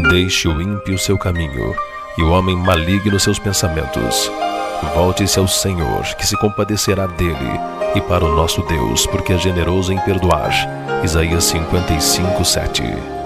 Deixe o ímpio seu caminho, e o homem maligno seus pensamentos. Volte-se ao Senhor, que se compadecerá dele, e para o nosso Deus, porque é generoso em perdoar. Isaías 55:7.